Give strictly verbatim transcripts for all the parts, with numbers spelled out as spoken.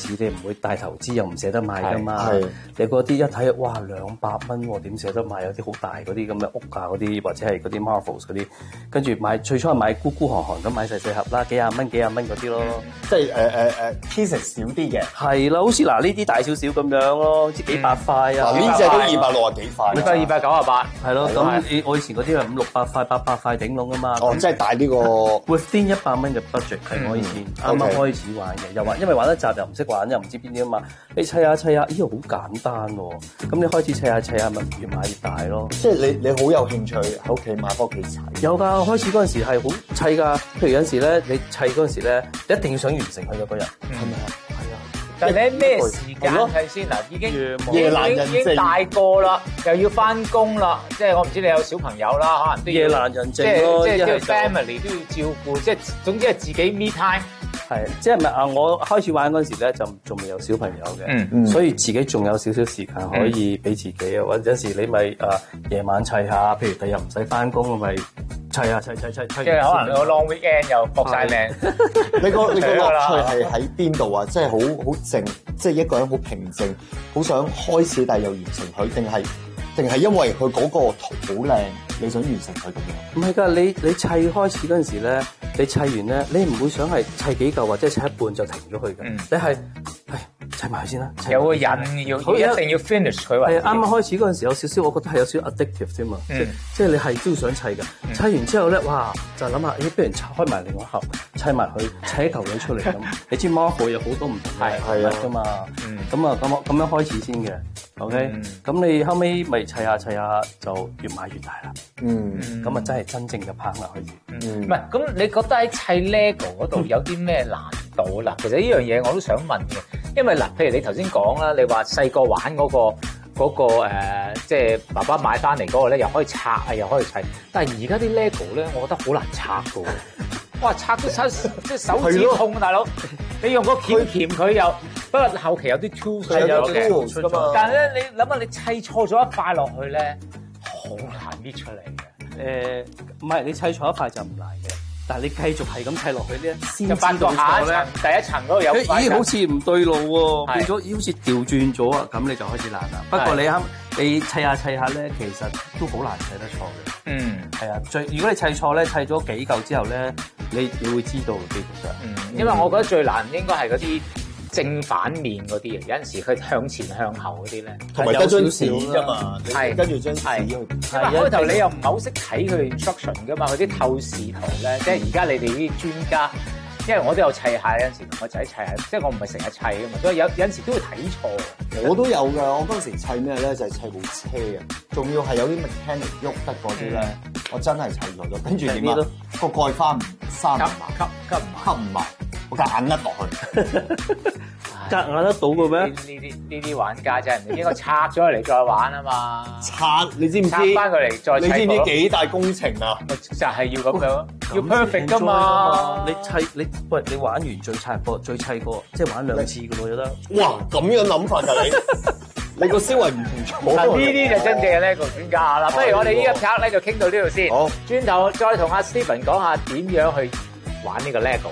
市你唔會大投資又唔捨得買㗎嘛。你嗰啲一睇哇兩百蚊喎，點捨得買？有啲好大嗰啲咁嘅屋啊嗰啲，或者係嗰啲 Marvels 嗰啲，跟住買最初係買孤孤寒寒咁買細細盒啦，幾廿蚊幾廿蚊嗰啲咯。 即係誒誒誒 pieces 少啲嘅。 係啦，好似嗱呢啲大少少咁樣咯，好似幾百塊啊。 呢隻都二百六十幾塊。 二百二百九十八。 係咯，咁我以前嗰啲係五六百塊、八百塊頂籠啊嘛。 哦，即係大呢個 within 一百蚊嘅 budget 係我以前啱啱開始玩嘅，又玩因為玩得雜又唔識玩，又唔知邊啲啊嘛。你砌下砌下，咦好簡單喎！咁你開始砌下砌下，咪越買越大咯。 即係你你好有興趣喺屋企買翻屋企砌。有㗎，開始嗰陣時係好砌㗎。譬如有陣時咧，你砌嗰陣時咧，你一定要想完成佢嘅嗰日，係咪啊？係啊。 但係你咩時間砌先嗱？已經夜闌人靜， 已經大個啦，又要翻工啦。即係我唔知你有小朋友啦，可能都要夜闌人靜咯， 即係即係 family 都要照顧，即係總之係自己 me time。 係，即係咪啊？我開始玩嗰陣時咧，就仲未有小朋友嘅，嗯嗯、所以自己仲有少少時間可以俾自己啊。或者有時你咪誒夜晚砌下，譬如第日唔使翻工，咪砌下砌砌砌砌。 即係可能個 long weekend 又搏晒命。 你個你個樂趣係喺邊度啊？即係好好靜，即係一個人好平靜，好想開始，但係又完成佢，定係定係因為佢嗰個圖好靚，你想完成佢咁樣？ 唔係㗎，你你砌開始嗰陣時咧，你砌完咧，你唔會想係砌幾嚿或者砌一半就停咗佢嘅，嗯、你係係砌埋佢先啦。 有個癮要，好一定要 finish 佢。 係啱啱開始嗰陣時有少少，我覺得係有少少 addictive 添嘛，嗯、即即係你係都要想砌嘅。嗯、砌完之後咧，哇！就諗下，咦，不如開埋另外一盒，砌埋佢，砌一嚿嘢出嚟咁。你知 Marvel 有好多唔同嘅物㗎嘛，咁啊咁咁樣開始先嘅。OK，咁、嗯、你後尾咪砌下砌下就越買越大啦。嗯，咁啊真係真正嘅 partner 可以。 嗯，唔係，咁你覺得喺砌 Lego 嗰度有啲咩難度啦？其實呢樣嘢我都想問嘅，因為嗱，譬如你頭先講啦，你話細個玩嗰個嗰個誒，即係爸爸買翻嚟嗰個咧，又可以拆啊，又可以砌。但係而家啲 Lego 咧，我覺得好難拆㗎喎。哇，拆到手即係手指痛啊，大佬！你用個鉗鉗佢又，不過後期有啲 tools 出咗嘅，但係咧你諗下，你砌錯咗一塊落去咧，好難搣出嚟嘅。 誒，唔係你砌錯一塊就唔難嘅，但係你繼續係咁砌落去咧，先就發覺下一層第一層嗰度有塊。 咦，好似唔對路喎，變咗咦，好似調轉咗啊！咁你就開始難啦。不過你啱你砌下砌下咧，其實都好難砌得錯嘅。嗯，係啊，最如果你砌錯咧，砌咗幾嚿之後咧，你你會知道基本上。 嗯，因為我覺得最難應該係嗰啲正反面嗰啲，有陣時佢向前向後嗰啲咧， 同埋得張紙啫嘛，係跟住張紙去。 因為開頭你又唔係好識睇佢 instruction 噶嘛，佢啲透視圖咧，即係而家你哋啲專家，因為我都有砌下有陣時同我仔砌下，即係我唔係成日砌噶嘛，所以有有陣時都會睇錯。 我都有㗎，我嗰陣時砌咩咧？就係砌部車啊，仲要係有啲 mechanic 喐得嗰啲咧，我真係砌錯咗。跟住點啊？個蓋翻唔閂唔埋， 吸吸唔埋， 吸唔埋，我夾硬甩落去。 夾硬得到嘅咩？ 呢啲呢啲玩家真係唔應該拆咗佢嚟再玩啊嘛！ 拆你知唔知？ 拆翻佢嚟再砌， 你知唔知幾大工程啊？ 就係要咁樣，要 perfect 噶嘛！ 你砌你喂，你玩完最砌過最砌過，即係玩兩次嘅咯，有得。 哇！咁樣諗法㗎你，你個思維唔同咗。 嗱，呢啲就真正嘅 Lego 專家啦。不如我哋呢一 part 咧就傾到呢度先。好，轉頭再同阿 Stephen 講下點樣去玩呢個 Lego。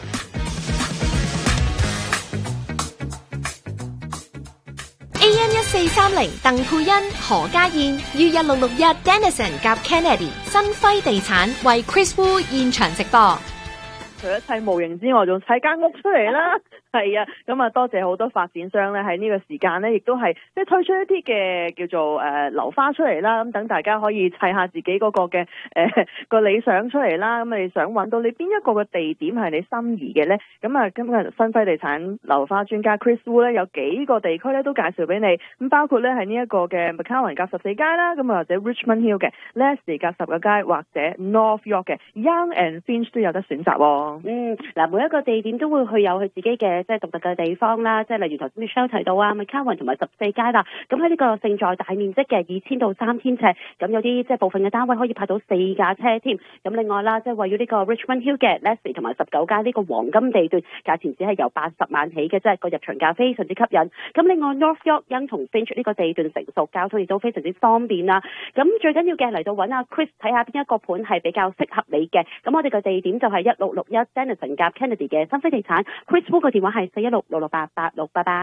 A M 一四三零鄧佩欣、何家燕於一六六一 Dennison 夾 Kennedy 新輝地產為 Chris Wu 現場直播。 除咗砌模型之外，仲砌間屋出嚟啦。係啊，咁啊多謝好多發展商咧喺呢個時間咧，亦都係即係推出一啲嘅叫做誒樓花出嚟啦。咁等大家可以砌下自己嗰個嘅誒個理想出嚟啦。咁你想揾到你邊一個嘅地點係你心儀嘅咧？咁啊今日新輝地產樓花專家 Chris Wu 咧有幾個地區咧都介紹俾你。咁包括咧係呢一個嘅 McCowan 夾十四街啦，咁啊或者 Richmond Hill 嘅 Leslie 夾十個街，或者 North York 嘅 Young and Finch 都有得選擇喎。 嗯，嗱每一個地點都會去有佢自己嘅即係獨特嘅地方啦，即係例如頭先 Michelle 提到啊 McCowan 同埋十四街啦，咁喺呢個勝在大面積嘅二千到三千尺，咁有啲即係部分嘅單位可以泊到四架車添。咁另外啦，即係位於呢個 Richmond Hill 嘅 Leslie 同埋十九街呢個黃金地段，價錢只係由八十萬起嘅，即係個入場價非常之吸引。咁另外 North York 欣同 Finch 呢個地段成熟，交通亦都非常之方便啦。咁最緊要嘅嚟到揾阿 Chris 睇下邊一個盤係比較適合你嘅。咁我哋嘅地點就係一六六一 Dennison 夾 Kennedy 嘅新輝地產 ，Chris Wu 嘅電話係四一六六六八八六，拜拜。